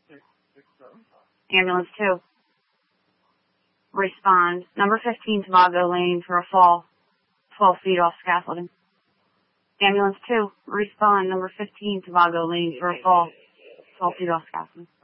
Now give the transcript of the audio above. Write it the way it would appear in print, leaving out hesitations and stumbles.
Ambulance 2. Respond. Number 15, Tobago Lane for a fall. 12 feet off scaffolding. Ambulance 2. Respond. Number 15, Tobago Lane for a fall. 12 feet off scaffolding.